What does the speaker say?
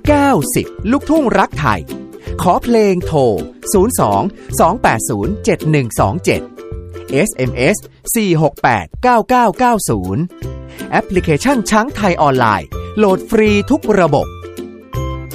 90ลูกทุ่งรักไทยขอเพลงโทร02 280 7127 SMS 468 9990แอปพลิเคชันช้างไทยออนไลน์โหลดฟรีทุกระบบ